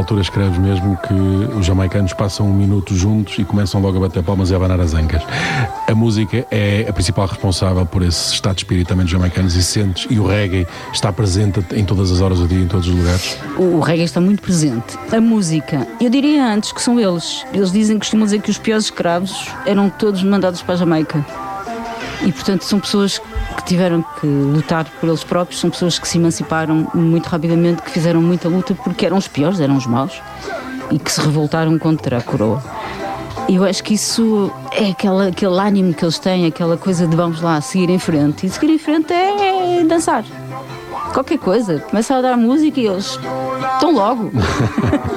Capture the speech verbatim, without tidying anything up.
altura escreves mesmo que os jamaicanos passam um minuto juntos e começam logo a bater palmas e a abanar as ancas. A música é a principal responsável por esse estado de espírito também dos jamaicanos, e sentes, e o reggae está presente em todas as horas do dia, em todos os lugares? O reggae está muito presente. A música, eu diria antes que são eles. Eles dizem, costumam dizer que os piores escravos eram todos mandados para a Jamaica. E, portanto, são pessoas que tiveram que lutar por eles próprios, são pessoas que se emanciparam muito rapidamente, que fizeram muita luta porque eram os piores, eram os maus, e que se revoltaram contra a coroa. E eu acho que isso é aquela, aquele ânimo que eles têm, aquela coisa de vamos lá, seguir em frente. E seguir em frente é dançar. Qualquer coisa. Começa a dar música e eles estão logo.